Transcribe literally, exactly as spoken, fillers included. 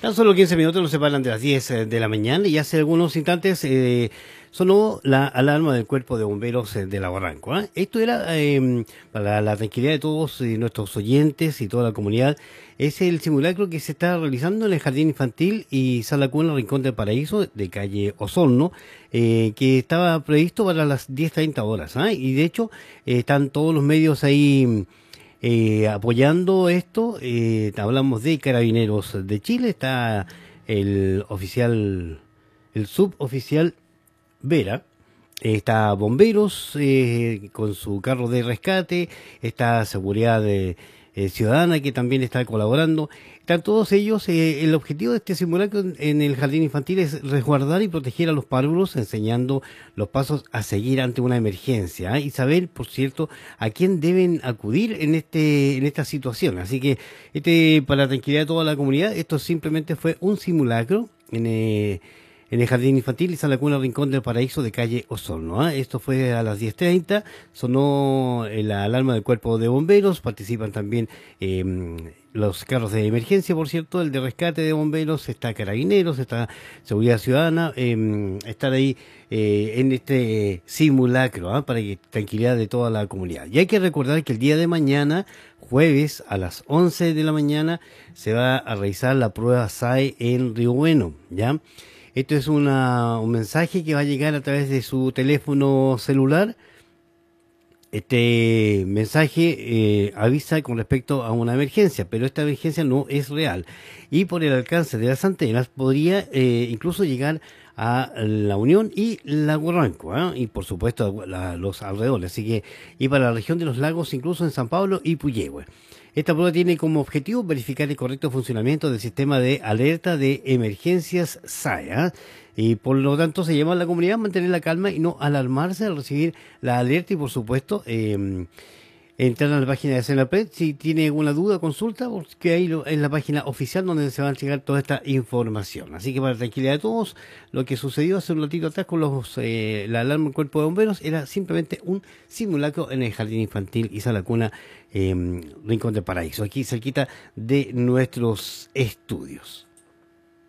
Tan solo quince minutos nos separan de las diez de la mañana y hace algunos instantes eh, sonó la alarma del Cuerpo de Bomberos eh, de la Barranco. ¿eh? Esto era eh, para la tranquilidad de todos eh, nuestros oyentes y toda la comunidad. Es el simulacro que se está realizando en el Jardín Infantil y Sala Cuna Rincón del Paraíso de calle Osorno, eh, que estaba previsto para las diez treinta horas. ¿eh? Y de hecho eh, están todos los medios ahí Eh, apoyando esto. Eh, hablamos de Carabineros de Chile, está el oficial, el suboficial Vera, eh, está Bomberos eh, con su carro de rescate, está Seguridad de, eh, Ciudadana que también está colaborando. Están todos ellos. Eh, el objetivo de este simulacro en, en el jardín infantil es resguardar y proteger a los párvulos, enseñando los pasos a seguir ante una emergencia, ¿eh? Y saber, por cierto, a quién deben acudir en este en esta situación. Así que, este para la tranquilidad de toda la comunidad, esto simplemente fue un simulacro en eh, en el Jardín Infantil y Sala Cuna Rincón del Paraíso de calle Osorno. ¿eh? Esto fue a las diez treinta, sonó eh, la alarma del Cuerpo de Bomberos, participan también eh, los carros de emergencia, por cierto, el de rescate de bomberos, está Carabineros, está Seguridad Ciudadana, eh, estar ahí eh, en este simulacro, ¿eh? para que tranquilidad de toda la comunidad. Y hay que recordar que el día de mañana, jueves, a las once de la mañana, se va a realizar la prueba S A E en Río Bueno, ¿ya? Esto es una, un mensaje que va a llegar a través de su teléfono celular. Este mensaje eh, avisa con respecto a una emergencia, pero esta emergencia no es real. Y por el alcance de las antenas podría eh, incluso llegar a La Unión y Lago Ranco, ¿eh? y por supuesto a la, los alrededores. Así que, y para la región de los lagos, incluso en San Pablo y Puyehue. Esta prueba tiene como objetivo verificar el correcto funcionamiento del sistema de alerta de emergencias S A E. ¿eh? Y por lo tanto se llama a la comunidad a mantener la calma y no alarmarse al recibir la alerta y por supuesto eh, entrar a la página de Senapred si tiene alguna duda, consulta, porque ahí lo, es la página oficial donde se va a llegar toda esta información. Así que para la tranquilidad de todos, lo que sucedió hace un ratito atrás con los eh, la alarma del Cuerpo de Bomberos era simplemente un simulacro en el Jardín Infantil y Sala Cuna eh, Rincón del Paraíso, aquí cerquita de nuestros estudios.